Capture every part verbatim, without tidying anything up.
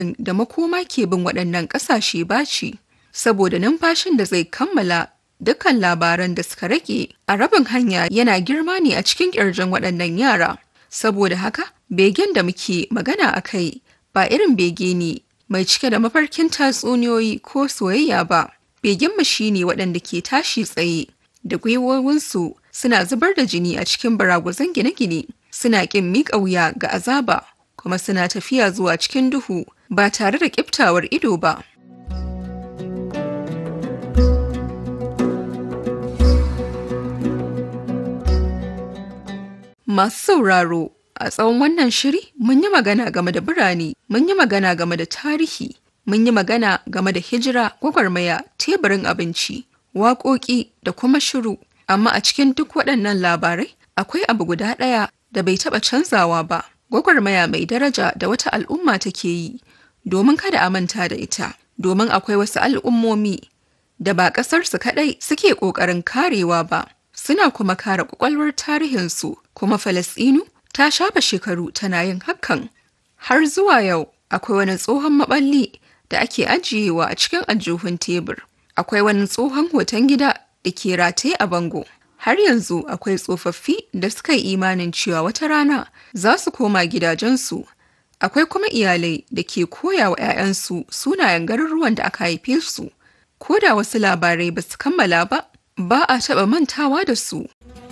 da makoma ke bin waɗannan ƙasashe baci, saboda numfashin da zai kammala dukkan labaran da suka rage a rabin hanya yana girma ne a cikin ƙirjin waɗannan yara. Saboda haka, begen da muke magana a kai ba irin bege ne mai cike da mafarkin tatsuniyoyi ko soyayya ba. Begenmu shi ne waɗanda ke tashi tsaye da gwiwowinsu suna zubar da jini a cikin baragwazon gine-gine, suna ƙin miƙa wuya ga azaba, kuma suna tafiya zuwa cikin duhu ba tare da ƙiftawar ido ba. Masu sauraro, a tsawon wannan shiri mun yi magana game da birane, mun yi magana game da tarihi, mun yi magana game da hijira, gwagwarmaya, teburin abinci, waƙoƙi da kuma shiru. Amma a cikin duk waɗannan labarai akwai abu guda ɗaya da bai taɓa canzawa ba, gwagwarmaya mai daraja da wata al'umma take yi, domin kada a manta da ita, domin akwai wasu al'ummomi da ba ƙasarsu kaɗai suke ƙoƙarin karewa ba, suna kuma kare ƙwaƙwalwar tarihinsu, kuma Falasɗinu ta shafe shekaru tana yin hakan. Har zuwa yau akwai wani tsohon maɓalli da ake ajiyewa a cikin aljihun tebur. Akwai wani tsohon hoton gida da ke rataye a bango. Har yanzu akwai tsofaffi da suka yi imanin cewa wata rana za su koma gidajensu. Akwai kuma iyalai da ke koya wa 'ya'yansu sunayen garuruwan da aka haife su. Ko da wasu labarai ba su kammala ba, ba a taɓa mantawa da su.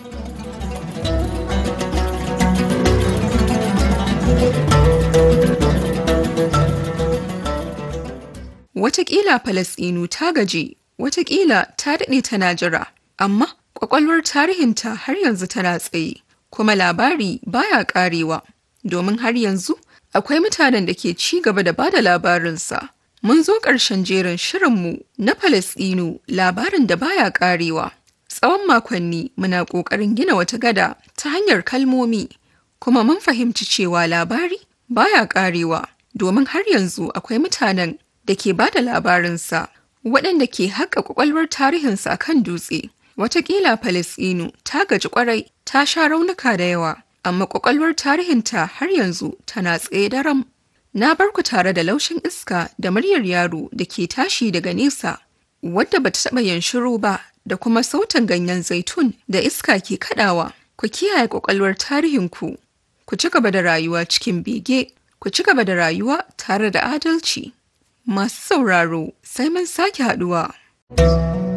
Wataƙila Falasɗinu ta gaji, wataƙila ta daɗe tana jira, amma ƙwaƙwalwar tarihinta har yanzu tana tsaye, kuma labari baya ƙarewa, domin har yanzu akwai mutanen da ke ci gaba da bada labarinsa. Mun zo ƙarshen jerin shirinmu na Falasɗinu, labarin da baya ƙarewa. Tsawon makonni muna ƙoƙarin gina wata gada ta hanyar kalmomi, kuma mun fahimci cewa labari baya ƙarewa, domin har yanzu akwai mutanen da ke ba da labarinsa, waɗanda ke haƙa ƙwaƙwalwar tarihinsa a kan dutse. Wataƙila Falasɗinu ta gaji ƙwarai, ta sha raunuka da yawa, amma ƙwaƙwalwar tarihinta har yanzu tana tsaye daram. Na bar ku tare da laushin iska da muryar yaro da ke tashi daga nesa, wadda bata taɓa yin shiru ba, da kuma sautin ganyen zaitun da iska ke kaɗawa. Ku kiyaye ƙwaƙwalwar tarihinku, ku ci gaba da rayuwa cikin bege, ku ci gaba da rayuwa tare da adalci. Masu sauraro, sai mun sake haɗuwa.